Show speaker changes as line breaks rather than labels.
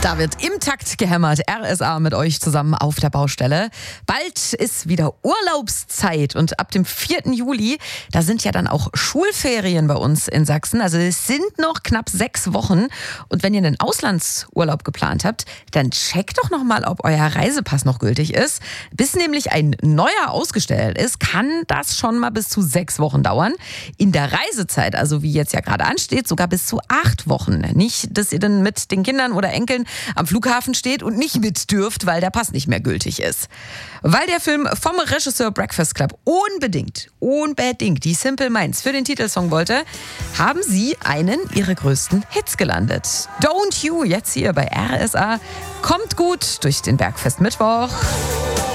Da wird im Takt gehämmert. RSA mit euch zusammen auf der Baustelle. Bald ist wieder Urlaubszeit und ab dem 4. Juli, da sind ja dann auch Schulferien bei uns in Sachsen. Also es sind noch knapp 6 Wochen. Und wenn ihr einen Auslandsurlaub geplant habt, dann checkt doch nochmal, ob euer Reisepass noch gültig ist. Bis nämlich ein neuer ausgestellt ist, kann das schon mal bis zu 6 Wochen dauern. In der Reisezeit, also wie jetzt ja gerade ansteht, sogar bis zu 8 Wochen. Nicht, dass ihr dann mit den Kindern oder Enkeln am Flughafen steht und nicht mit dürft, weil der Pass nicht mehr gültig ist. Weil der Film vom Regisseur Breakfast Club unbedingt die Simple Minds für den Titelsong wollte, haben sie einen ihrer größten Hits gelandet. Don't You, jetzt hier bei RSA. Kommt gut durch den Bergfest Mittwoch.